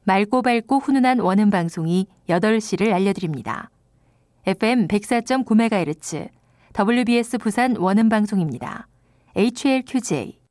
맑고 밝고 훈훈한 원음 방송이 8시를 알려드립니다. FM 104.9MHz WBS 부산 원음 방송입니다. HLQJ